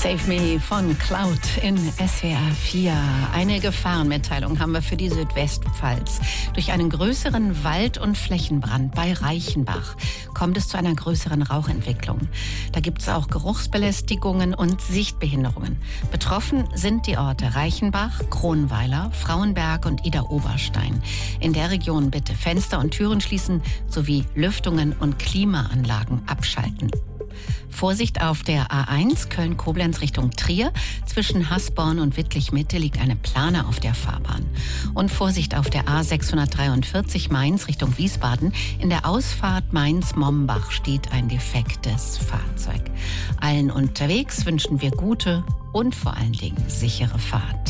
Save Me von Cloud in SWR 4. Eine Gefahrenmitteilung haben wir für die Südwestpfalz. Durch einen größeren Wald- und Flächenbrand bei Reichenbach kommt es zu einer größeren Rauchentwicklung. Da gibt es auch Geruchsbelästigungen und Sichtbehinderungen. Betroffen sind die Orte Reichenbach, Kronweiler, Frauenberg und Idar-Oberstein. In der Region bitte Fenster und Türen schließen sowie Lüftungen und Klimaanlagen abschalten. Vorsicht auf der A1 Köln-Koblenz Richtung Trier. Zwischen Hasborn und Wittlich-Mitte liegt eine Plane auf der Fahrbahn. Und Vorsicht auf der A643 Mainz Richtung Wiesbaden. In der Ausfahrt Mainz-Mombach steht ein defektes Fahrzeug. Allen unterwegs wünschen wir gute und vor allen Dingen sichere Fahrt.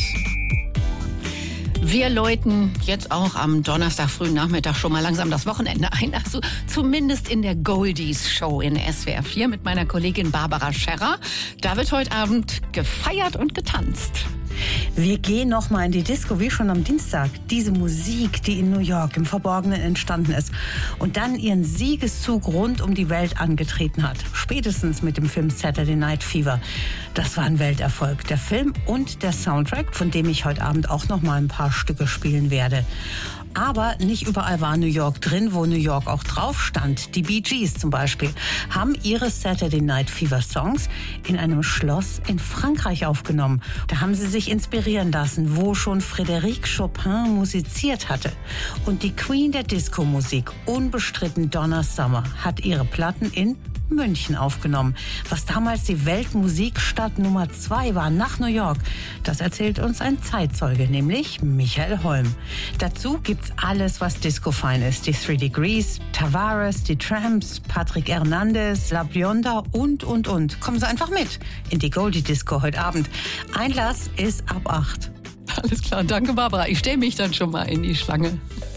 Wir läuten jetzt auch am Donnerstag frühen Nachmittag schon mal langsam das Wochenende ein. Also zumindest in der Goldies Show in SWR 4 mit meiner Kollegin Barbara Scherrer. Da wird heute Abend gefeiert und getanzt. Wir gehen noch mal in die Disco, wie schon am Dienstag. Diese Musik, die in New York im Verborgenen entstanden ist und dann ihren Siegeszug rund um die Welt angetreten hat. Spätestens mit dem Film Saturday Night Fever. Das war ein Welterfolg. Der Film und der Soundtrack, von dem ich heute Abend auch noch mal ein paar Stücke spielen werde. Aber nicht überall war New York drin, wo New York auch drauf stand. Die Bee Gees zum Beispiel haben ihre Saturday Night Fever Songs in einem Schloss in Frankreich aufgenommen. Da haben sie sich inspirieren lassen, wo schon Frédéric Chopin musiziert hatte. Und die Queen der Disco-Musik, unbestritten Donna Summer, hat ihre Platten in München aufgenommen, was damals die Weltmusikstadt Nummer 2 war nach New York. Das erzählt uns ein Zeitzeuge, nämlich Michael Holm. Dazu gibt's alles, was Disco-fein ist. Die Three Degrees, Tavares, die Tramps, Patrick Hernandez, La Bionda und. Kommen Sie einfach mit in die Goldie Disco heute Abend. Einlass ist ab 8. Alles klar, danke Barbara. Ich stelle mich dann schon mal in die Schlange.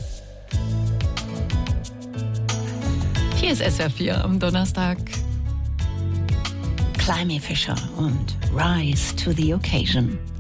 Hier ist SWR 4 am Donnerstag. Climby Fisher und Rise to the Occasion.